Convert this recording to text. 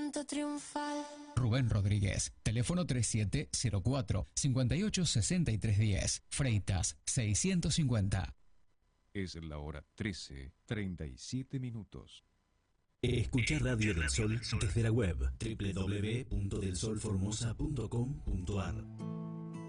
canto triunfal. Rubén Rodríguez, teléfono 3704-586310, Freitas 650. Es la hora 13:37. Escucha Radio del Sol desde la web www.delsolformosa.com.ar.